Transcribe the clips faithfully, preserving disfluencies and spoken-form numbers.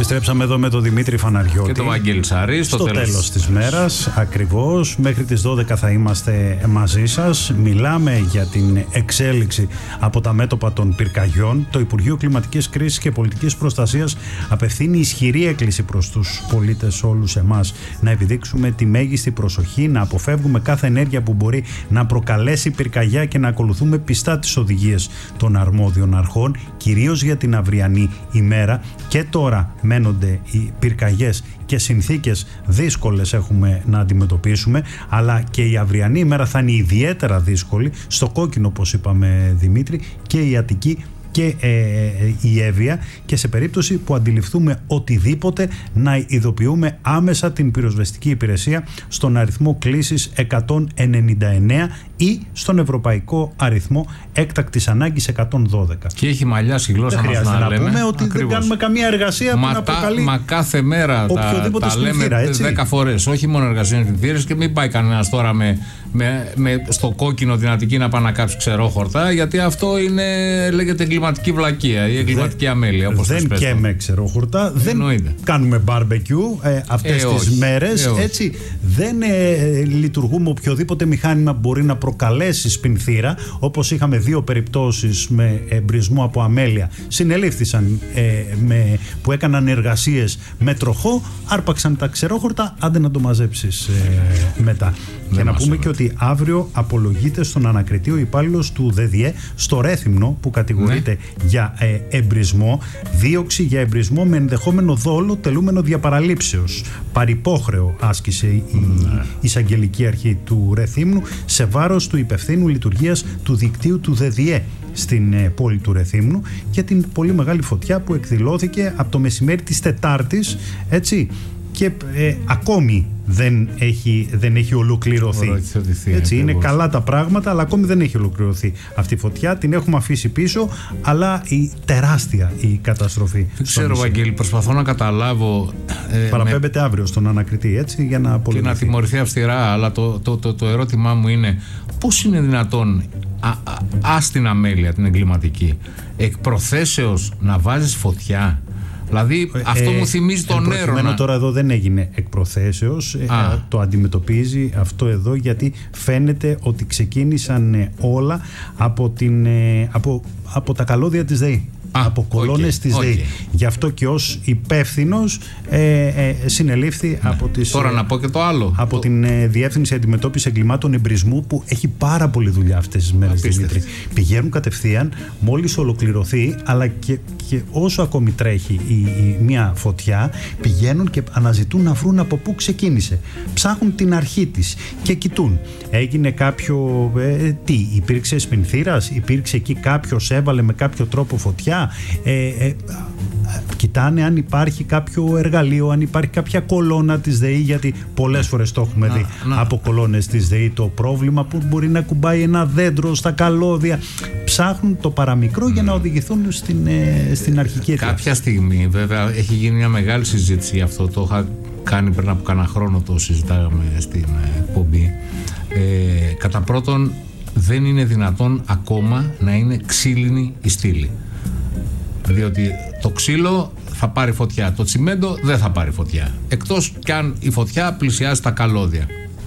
Επιστρέψαμε εδώ με τον Δημήτρη Φαναριώτη και τον Βαγγέλη Σαρή στο, στο τέλος, τέλος της μέρας. Ακριβώς, μέχρι τις δώδεκα θα είμαστε μαζί σας. Μιλάμε για την εξέλιξη από τα μέτωπα των πυρκαγιών. Το Υπουργείο Κλιματικής Κρίσης και Πολιτικής Προστασίας απευθύνει ισχυρή έκκληση προς τους πολίτες όλους εμάς να επιδείξουμε τη μέγιστη προσοχή, να αποφεύγουμε κάθε ενέργεια που μπορεί να προκαλέσει πυρκαγιά και να ακολουθούμε πιστά τις οδηγίες των αρμόδιων αρχών, κυρίως για την αυριανή ημέρα. Και τώρα μένονται οι πυρκαγιές και συνθήκες δύσκολες έχουμε να αντιμετωπίσουμε, αλλά και η αυριανή ημέρα θα είναι ιδιαίτερα δύσκολη. Στο κόκκινο, όπως είπαμε, Δημήτρη, και η Αττική και ε, η Εύβοια, και σε περίπτωση που αντιληφθούμε οτιδήποτε να ειδοποιούμε άμεσα την πυροσβεστική υπηρεσία στον αριθμό κλήσης εκατόν ενενήντα εννέα ή στον ευρωπαϊκό αριθμό έκτακτης ανάγκης εκατόν δώδεκα. Και έχει μαλλιάσει η γλώσσα μας να, να λέμε. πούμε ότι Ακριβώς. δεν κάνουμε καμία εργασία μα που να προκαλεί. Μα κάθε μέρα τα, τα λέμε δέκα φορές, όχι μόνο εργασίες συνθήρες, και μην πάει κανένας τώρα με, με, με, στο κόκκινο την Αττική να πάει να κάψει ξερόχορτα, γιατί αυτό είναι, λέγεται εγκληματική βλακεία ή εγκληματική δεν, αμέλεια. Όπως δεν καίμε ξερόχορτα, δεν εννοείται. Κάνουμε barbecue ε, αυτές ε, τις όχι, μέρες. Ε, έτσι, δεν ε, λειτουργούμε οποιοδήποτε μηχάνημα που μπορεί να προκαλέσει σπινθήρα, όπως είχαμε δύο περιπτώσεις με εμπρισμό από αμέλεια. Συνελήφθησαν ε, με, που έκαναν εργασίες με τροχό, άρπαξαν τα ξερόχορτα, άντε να το μαζέψεις ε, μετά. Δεν και να πούμε και ότι αύριο απολογείται στον ανακριτή ο υπάλληλος του ΔΔΕ στο Ρέθυμνο που κατηγορείται ναι. για ε, εμπρισμό, δίωξη για εμπρισμό με ενδεχόμενο δόλο τελούμενο διαπαραλήψεως. Παρυπόχρεο άσκησε η ναι. εισαγγελική αρχή του Ρεθύμνου σε βάρος του υπευθύνου λειτουργίας του δικτύου του ΔΔΕ στην ε, πόλη του Ρεθύμνου για την πολύ μεγάλη φωτιά που εκδηλώθηκε από το μεσημέρι της Τετάρτης, έτσι, και ε, ακόμη δεν έχει, δεν έχει ολοκληρωθεί. Έτσι, είναι καλά τα πράγματα, αλλά ακόμη δεν έχει ολοκληρωθεί αυτή η φωτιά. Την έχουμε αφήσει πίσω, αλλά η τεράστια η καταστροφή. Δεν ξέρω, Βαγγέλη, προσπαθώ να καταλάβω. Ε, Παραπέμπεται με... αύριο στον ανακριτή, έτσι, για να απολογηθεί. Και να τιμωρηθεί αυστηρά, αλλά το, το, το, το ερώτημά μου είναι πώς είναι δυνατόν α, α, α, στην αμέλεια την εγκληματική εκ προθέσεως να βάζεις φωτιά? Δηλαδή ε, αυτό μου θυμίζει τον νερό. Προκειμένου τώρα εδώ δεν έγινε εκ προθέσεως, ε, το αντιμετωπίζει αυτό εδώ γιατί φαίνεται ότι ξεκίνησαν όλα από, την, ε, από, από τα καλώδια της ΔΕΗ. Α, από κολόνες okay, της okay. ΔΕΗ. Γι' αυτό και ως υπεύθυνος ε, ε, συνελήφθη ναι. από τις, Τώρα να πω και το άλλο. Από το... την ε, Διεύθυνση Αντιμετώπισης Εγκλημάτων Εμπρισμού, που έχει πάρα πολλή δουλειά αυτές τις μέρες, Δημήτρη. Πηγαίνουν κατευθείαν μόλις ολοκληρωθεί, αλλά και, και όσο ακόμη τρέχει η, η, μια φωτιά, πηγαίνουν και αναζητούν να βρουν από πού ξεκίνησε. Ψάχνουν την αρχή της και κοιτούν. Έγινε κάποιο. Ε, τι, υπήρξε σπινθήρας, υπήρξε εκεί κάποιος, έβαλε με κάποιο τρόπο φωτιά. Ε, ε, κοιτάνε αν υπάρχει κάποιο εργαλείο, αν υπάρχει κάποια κολόνα της ΔΕΗ, γιατί πολλές φορές το έχουμε να, δει να. από κολόνες της ΔΕΗ το πρόβλημα που μπορεί να κουμπάει ένα δέντρο στα καλώδια. Ψάχνουν το παραμικρό mm. για να οδηγηθούν στην, ε, στην αρχική αιτία. Κάποια στιγμή βέβαια έχει γίνει μια μεγάλη συζήτηση γι' αυτό, το είχα κάνει πριν από κάνα χρόνο, το συζητάγαμε στην εκπομπή. Ε, κατά πρώτον, δεν είναι δυνατόν ακόμα να είναι ξύλινη η στήλη. Διότι το ξύλο θα πάρει φωτιά, το τσιμέντο δεν θα πάρει φωτιά, εκτός κι αν η φωτιά πλησιάζει τα καλώδια.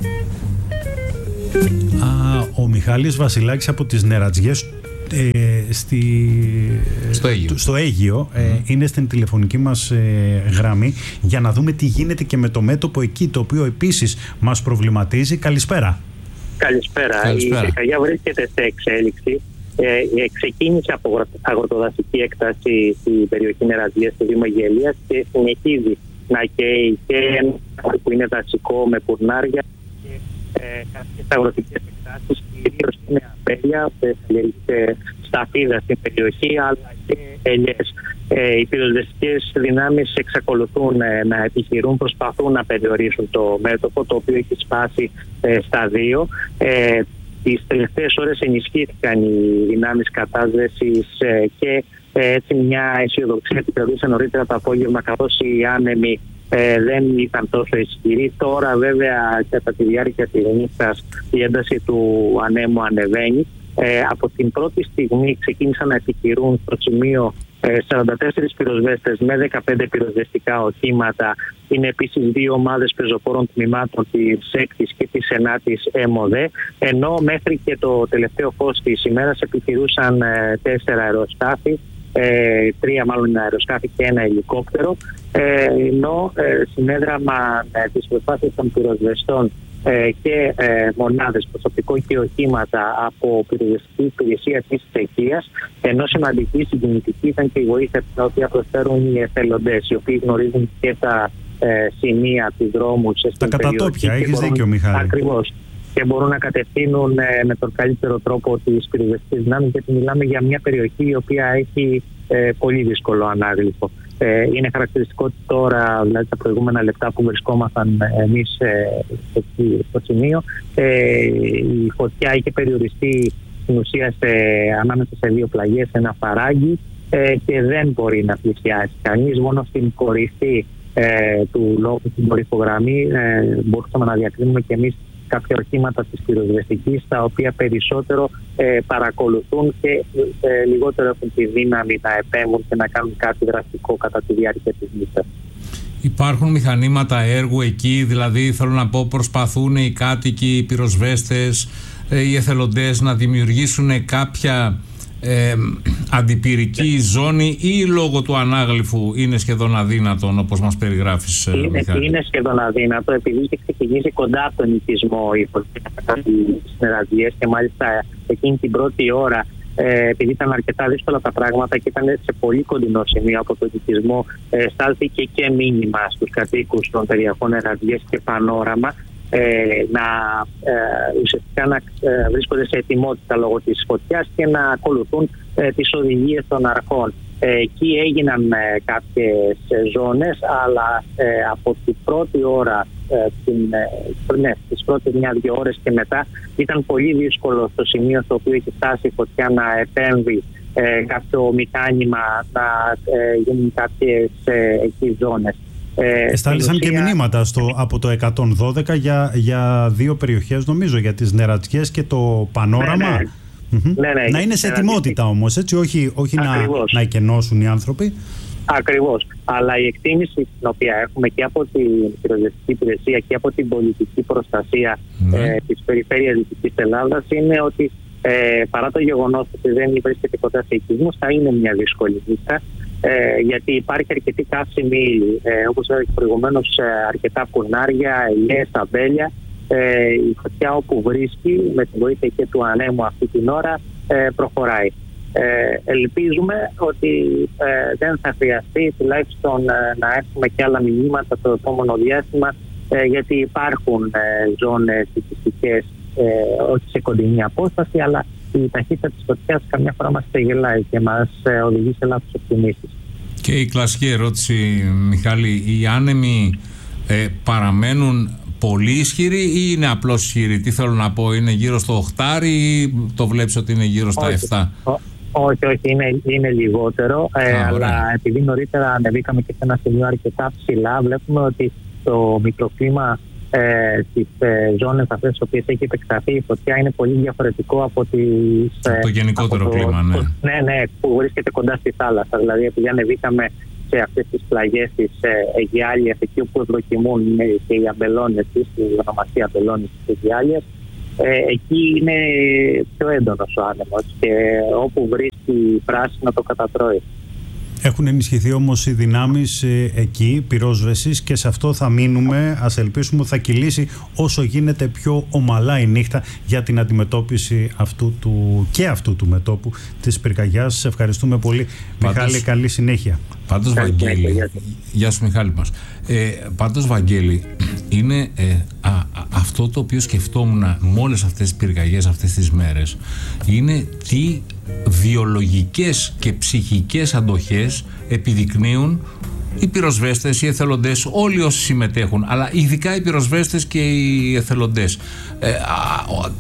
Α, ο Μιχάλης Βασιλάκης από τις Νερατζιές ε, στη, στο Αίγυο, στο Αίγυο mm. ε, είναι στην τηλεφωνική μας ε, γραμμή για να δούμε τι γίνεται και με το μέτωπο εκεί, το οποίο επίσης μας προβληματίζει. Καλησπέρα. Καλησπέρα. Καλησπέρα. Η πυρκαγιά βρίσκεται σε εξέλιξη. Ε, ξεκίνησε από αγροτοδασική έκταση στην περιοχή Νερατζιές του Δήμου Αιγαιλίας και συνεχίζει να καίει και ένα που είναι δασικό με πουρνάρια και ε, κάποιες αγροτικές εκτάσεις, κυρίως είναι απέλια, σε σταφίδα στην περιοχή, αλλά και ελιές. Ε, οι πυροσβεστικές δυνάμεις εξακολουθούν ε, να επιχειρούν, προσπαθούν να περιορίσουν το μέτωπο, το οποίο έχει σπάσει ε, στα δύο. Ε, Τις τελευταίες ώρες ενισχύθηκαν οι δυνάμεις κατάσβεσης ε, και ε, έτσι μια αισιοδοξία επικρατούσε νωρίτερα το απόγευμα, καθώς οι άνεμοι ε, δεν ήταν τόσο ισχυροί. Τώρα βέβαια κατά τη διάρκεια της νύχτας η ένταση του ανέμου ανεβαίνει. Ε, από την πρώτη στιγμή ξεκίνησαν να επιχειρούν στο σημείο σαράντα τέσσερις πυροσβέστες με δεκαπέντε πυροσβεστικά οχήματα. Είναι επίσης δύο ομάδες πεζοπόρων τμήματων της έκτης και της ενάτης ΕΜΟΔΕ, ενώ μέχρι και το τελευταίο φως της ημέρας επιχειρούσαν τέσσερα αεροσκάφη, ε, τρία μάλλον αεροσκάφη και ένα ελικόπτερο, ε, ενώ ε, συνέδραμα ε, της προσπάθειας των πυροσβεστών ε, και ε, μονάδες, προσωπικό και οχήματα από πυροσβεστική υπηρεσία της Τσεχίας, ενώ σημαντική συγκινητική ήταν και η βοήθεια την οποία προσφέρουν οι εθελοντές, οι οποίοι γνωρίζουν και τα ε, σημεία του δρόμου στην τα κατατόπια, έχεις δίκιο Μιχάλη. Ακριβώς. Και μπορούν να κατευθύνουν ε, με τον καλύτερο τρόπο τις πυροσβεστικές δυνάμεις, γιατί μιλάμε για μια περιοχή η οποία έχει ε, πολύ δύσκολο ανάγλυφο. Ε, είναι χαρακτηριστικό ότι τώρα, δηλαδή τα προηγούμενα λεπτά που βρισκόμασταν εμείς ε, στο σημείο, ε, η φωτιά είχε περιοριστεί στην ουσία σε, ανάμεσα σε δύο πλαγιές, ένα φαράγγι, ε, και δεν μπορεί να πλησιάσει κανείς. Μόνο στην κορυφή ε, του λόγου, στην κορυφογραμμή, ε, μπορούσαμε να διακρίνουμε και εμείς κάποια οχήματα της πυροσβεστικής, τα οποία περισσότερο ε, παρακολουθούν και ε, λιγότερο έχουν τη δύναμη να επέμβουν και να κάνουν κάτι δραστικό κατά τη διάρκεια της νύχτας. Υπάρχουν μηχανήματα έργου εκεί, δηλαδή θέλω να πω προσπαθούν οι κάτοικοι, οι πυροσβέστες, ε, οι εθελοντές να δημιουργήσουν κάποια ε, αντιπυρική ζώνη, ή λόγω του ανάγλυφου είναι σχεδόν αδύνατον, όπως μας περιγράφεις? Είναι, Μιχάλη. είναι σχεδόν αδύνατο, επειδή είχε ξεκινήσει κοντά από τον οικισμό η φωτιά στις νεραδιές, και μάλιστα εκείνη την πρώτη ώρα, ε, επειδή ήταν αρκετά δύσκολα τα πράγματα και ήταν σε πολύ κοντινό σημείο από τον οικισμό, ε, στάλθηκε και μήνυμα στους κατοίκους των περιοχών νεραδιές και πανόραμα, Ε, να ε, ουσιαστικά να ε, βρίσκονται σε ετοιμότητα λόγω της φωτιάς και να ακολουθούν ε, τις οδηγίες των αρχών. Ε, εκεί έγιναν ε, κάποιες ζώνες, αλλά ε, από την πρώτη ώρα, ε, την, ε, ναι, τις πρώτες μια-δυο ώρες και μετά, ήταν πολύ δύσκολο στο σημείο στο οποίο έχει φτάσει η φωτιά να επέμβει ε, κάποιο μηχάνημα, να ε, γίνουν κάποιες ε, εκεί ζώνες. Εστάλησαν ουσία... και μηνύματα στο, από το εκατόν δώδεκα για, για δύο περιοχές, νομίζω, για τις νερατιές και το πανόραμα. Ναι, ναι. Mm-hmm. Ναι, ναι, να είναι σε ετοιμότητα όμως, έτσι, όχι, όχι να, να εκενώσουν οι άνθρωποι. Ακριβώς. Αλλά η εκτίμηση την οποία έχουμε και από την πυροσβεστική υπηρεσία και από την πολιτική προστασία mm. ε, της περιφέρειας Δυτικής Ελλάδας είναι ότι ε, παρά το γεγονός ότι δεν βρίσκεται κοντά σε οικισμούς, θα είναι μια δύσκολη νύχτα. Ε, γιατί υπάρχει αρκετή καύσιμη ύλη, ε, όπως έλεγα προηγουμένως, ε, αρκετά φουρνάρια, ελιές, αμπέλια. Ε, η φωτιά όπου βρίσκει, με τη βοήθεια και του ανέμου αυτή την ώρα, ε, προχωράει. Ε, ελπίζουμε ότι ε, δεν θα χρειαστεί τουλάχιστον ε, να έχουμε και άλλα μηνύματα το επόμενο διάστημα, ε, γιατί υπάρχουν ε, ζώνες οικιστικές, ε, όχι σε κοντινή απόσταση, αλλά η ταχύτητα της φωτιάς καμιά φορά μας ξεγελάει και μας ε, οδηγεί σε λάθος εκτιμήσεις. Και η κλασική ερώτηση, Μιχάλη, οι άνεμοι ε, παραμένουν πολύ ισχυροί ή είναι απλώς ισχυροί? Τι θέλω να πω, είναι γύρω στο οχτάρι ή το βλέπεις ότι είναι γύρω στα όχι, εφτά? Ό, όχι, όχι, είναι, είναι λιγότερο, ε, Α, αλλά επειδή νωρίτερα ανεβήκαμε και σε ένα σημείο αρκετά ψηλά, βλέπουμε ότι το μικροκλίμα Ε, τις ε, ζώνες αυτές τις οποίες έχει επεκταθεί η φωτιά είναι πολύ διαφορετικό από τις, ε, το γενικότερο από το, κλίμα, ναι. Το, ναι, ναι, που βρίσκεται κοντά στη θάλασσα. Δηλαδή, επειδή ανεβήκαμε σε αυτές τις πλαγιές της ε, Αιγιάλιας, εκεί όπου ευδοκιμούν και οι αμπελώνες της, η ονομασία αμπελώνες της Αιγιάλιας, ε, εκεί είναι πιο έντονος ο άνεμος και όπου βρίσκει πράσινο το κατατρώει. Έχουν ενισχυθεί όμως οι δυνάμεις ε, εκεί πυρόσβεσης και σε αυτό θα μείνουμε. Ας ελπίσουμε ότι θα κυλήσει όσο γίνεται πιο ομαλά η νύχτα για την αντιμετώπιση αυτού του, και αυτού του μετώπου της πυρκαγιάς. Σε ευχαριστούμε πολύ. Πάντως, Μιχάλη, καλή συνέχεια. Πάντως, Βαγγέλη, γεια σου Μιχάλη μας. Ε, πάντως, Βαγγέλη, είναι ε, α, α, αυτό το οποίο σκεφτόμουν με όλες αυτές τις πυρκαγιές αυτές τις μέρες, είναι τι βιολογικές και ψυχικές αντοχές επιδεικνύουν οι πυροσβέστες, οι εθελοντές, όλοι όσοι συμμετέχουν, αλλά ειδικά οι πυροσβέστες και οι εθελοντές. Ε,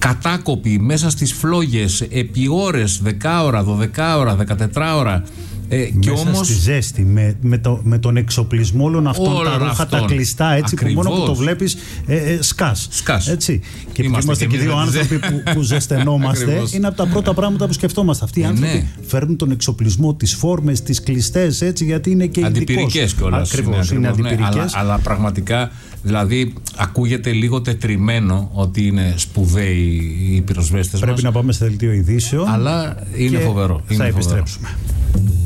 κατάκοποι μέσα στις φλόγες επί ώρες, δέκα ώρα, δώδεκα ώρα, δεκατέσσερα ώρα, Ε, Μέσα όμως, στη ζέστη, με, με, το, με τον εξοπλισμό όλων αυτών, όλων τα ρούχα, αυτών. τα κλειστά, έτσι, που μόνο που το βλέπεις ε, ε, σκάς. σκάς. Έτσι. Και είμαστε, είμαστε και δύο άνθρωποι που, που ζεσθενόμαστε, είναι από τα πρώτα πράγματα που σκεφτόμαστε. Αυτοί οι άνθρωποι ναι. φέρνουν τον εξοπλισμό, τις φόρμες, τις κλειστές, έτσι, γιατί είναι και ειδικός. Αντιπυρικές κιόλας. Ακριβώς, είναι, είναι αντιπυρικές. Ναι, αλλά, αλλά πραγματικά, δηλαδή, ακούγεται λίγο τετριμένο ότι είναι σπουδαίοι οι πυροσβέστες μας. Πρέπει να πάμε σε δελτίο ειδήσεων. Αλλά είναι φοβερό. Θα είναι επιστρέψουμε. Φοβερό.